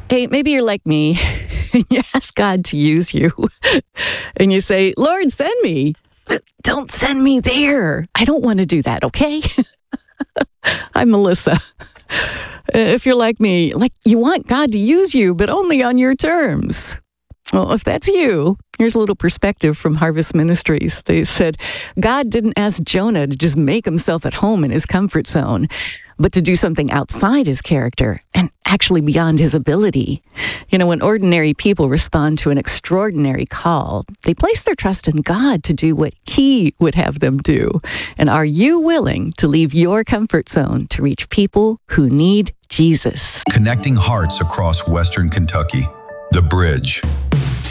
Hey, maybe you're like me. You ask God to use you. And you say, Lord, send me. But don't send me there. I don't want to do that, okay? I'm Melissa. If you're like me, like you want God to use you, but only on your terms. Well, if that's you, here's a little perspective from Harvest Ministries. They said, God didn't ask Jonah to just make himself at home in his comfort zone, but to do something outside his character and actually beyond his ability. You know, when ordinary people respond to an extraordinary call, they place their trust in God to do what he would have them do. And are you willing to leave your comfort zone to reach people who need Jesus? Connecting hearts across Western Kentucky. The Bridge.